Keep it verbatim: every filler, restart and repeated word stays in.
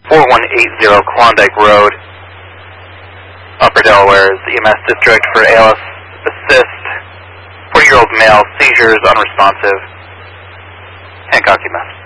four one eight zero Klondike Road, Upper Delaware is the E M S district for A L S Assist. forty-year-old male, seizures, unresponsive. Hancock E M S.